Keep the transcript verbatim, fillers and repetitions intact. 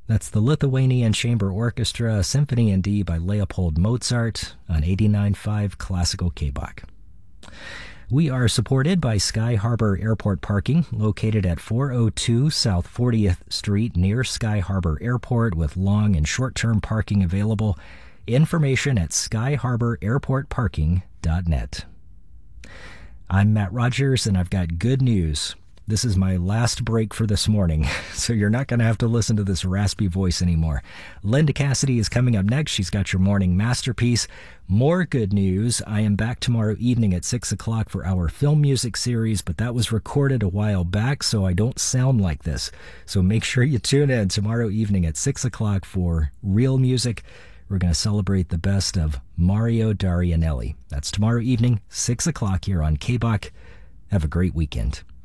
That's the Lithuanian Chamber Orchestra, Symphony in D by Leopold Mozart on eighty-nine point five Classical K-Bach. We are supported by Sky Harbor Airport Parking, located at four oh two South fortieth Street near Sky Harbor Airport, with long and short-term parking available. Information at sky harbor airport parking dot net. I'm Matt Rogers, and I've got good news. This is my last break for this morning, so you're not going to have to listen to this raspy voice anymore. Linda Cassidy is coming up next. She's got your morning masterpiece. More good news. I am back tomorrow evening at six o'clock for our film music series, but that was recorded a while back, so I don't sound like this. So make sure you tune in tomorrow evening at six o'clock for real music. We're going to celebrate the best of Mario Darianelli. That's tomorrow evening, six o'clock here on K-Bach. Have a great weekend.